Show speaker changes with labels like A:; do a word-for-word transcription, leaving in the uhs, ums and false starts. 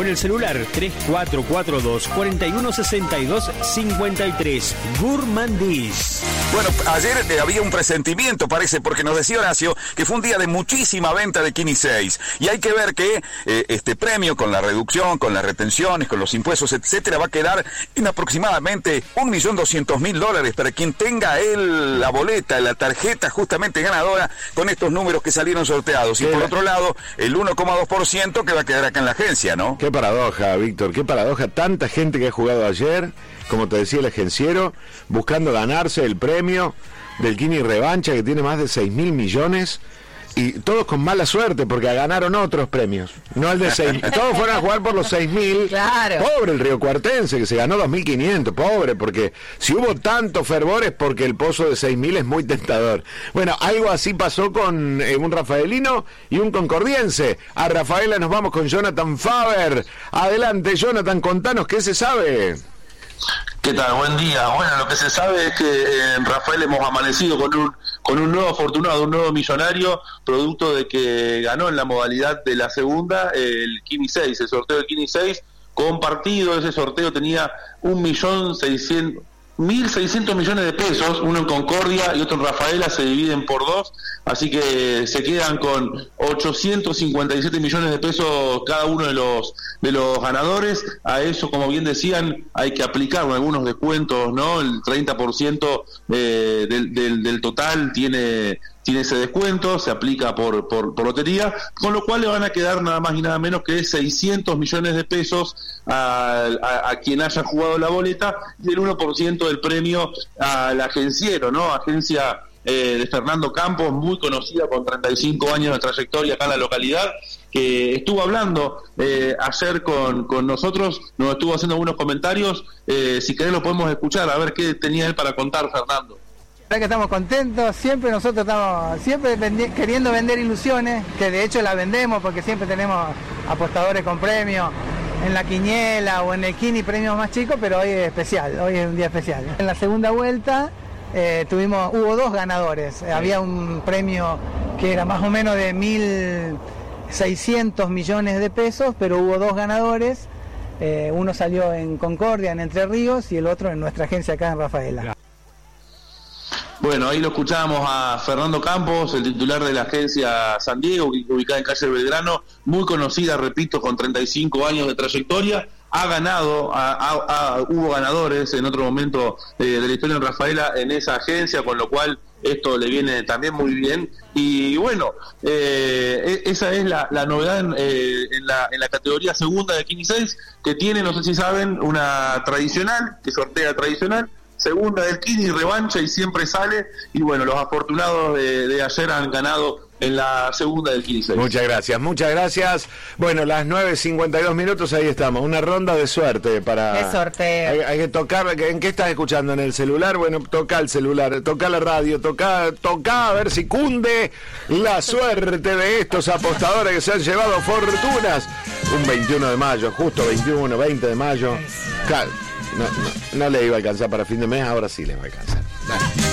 A: en el celular tres cuatro cuatro dos, cuatro uno seis dos, cinco tres. Gourmandis.
B: Bueno, ayer eh, había un presentimiento, parece, porque nos decía Horacio que fue un día de muchísima venta de Kini seis. Y hay que ver que eh, este premio, con la reducción, con las retenciones, con los impuestos, etcétera, va a quedar en aproximadamente un millón doscientos mil dólares para quien tenga él la boleta, la tarjeta justamente ganadora con estos números que salieron sorteados. Y por otro lado, el uno coma dos por ciento que va a quedar acá en la agencia, ¿no?
C: Qué paradoja, Víctor, qué paradoja. Tanta gente que ha jugado ayer, como te decía el agenciero, buscando ganarse el premio del Kini Revancha, que tiene más de seis mil millones, y todos con mala suerte, porque ganaron otros premios, no el de seis. Todos fueron a jugar por los seis mil.
D: Claro.
C: Pobre el Río Cuartense, que se ganó dos mil quinientos, pobre, porque si hubo tanto fervor es porque el pozo de seis mil es muy tentador. Bueno, algo así pasó con eh, un rafaelino y un concordiense. A Rafaela nos vamos con Jonathan Faber. Adelante, Jonathan, contanos qué se sabe.
E: ¿Qué tal? Buen día. Bueno, lo que se sabe es que en Rafael hemos amanecido con un con un nuevo afortunado, un nuevo millonario, producto de que ganó en la modalidad de la segunda el Kini seis, el sorteo del Kini seis, compartido. Ese sorteo tenía un millón seiscientos mil seiscientos millones de pesos, uno en Concordia y otro en Rafaela, se dividen por dos, así que se quedan con ochocientos cincuenta y siete millones de pesos cada uno de los de los ganadores. A eso, como bien decían, hay que aplicar algunos descuentos, ¿no? El treinta por ciento eh, del, del, del total tiene tiene ese descuento, se aplica por, por, por lotería, con lo cual le van a quedar nada más y nada menos que seiscientos millones de pesos a, a, a quien haya jugado la boleta, y el uno por ciento del premio al agenciero, ¿no? Agencia eh, de Fernando Campos, muy conocida, con treinta y cinco años de trayectoria acá en la localidad, que estuvo hablando eh, ayer con, con nosotros, nos estuvo haciendo algunos comentarios. Eh, si querés lo podemos escuchar, a ver qué tenía él para contar, Fernando.
F: La verdad que estamos contentos, siempre nosotros estamos siempre vendi- queriendo vender ilusiones, que de hecho las vendemos porque siempre tenemos apostadores con premios en la quiniela o en el Kini, premios más chicos, pero hoy es especial, hoy es un día especial. En la segunda vuelta eh, tuvimos, hubo dos ganadores, sí. Había un premio que era más o menos de mil seiscientos millones de pesos, pero hubo dos ganadores, eh, uno salió en Concordia, en Entre Ríos, y el otro en nuestra agencia acá en Rafaela.
E: Bueno, ahí lo escuchábamos a Fernando Campos, el titular de la agencia San Diego, ubicada en calle Belgrano, muy conocida, repito, con treinta y cinco años de trayectoria. Ha ganado, ha, ha, ha, hubo ganadores en otro momento eh, de la historia en Rafaela en esa agencia, con lo cual esto le viene también muy bien. Y bueno, eh, esa es la, la novedad en, eh, en, la, en la categoría segunda de Kini seis, que tiene, no sé si saben, una tradicional, que sortea tradicional, segunda del Kini Revancha y siempre sale, y bueno, los afortunados de, de ayer han ganado en la segunda del Kini seis.
C: Muchas gracias, muchas gracias. Bueno, las nueve cincuenta y dos minutos, ahí estamos, una ronda de suerte para...
D: ¿Qué sorteo?
C: Hay, hay que tocar, ¿en qué estás escuchando? ¿En el celular? Bueno, toca el celular, toca la radio, toca, toca a ver si cunde la suerte de estos apostadores que se han llevado fortunas. Un veintiuno de mayo, justo veintiuno, veinte de mayo. Claro, no, no, no le iba a alcanzar para fin de mes, ahora sí le va a alcanzar.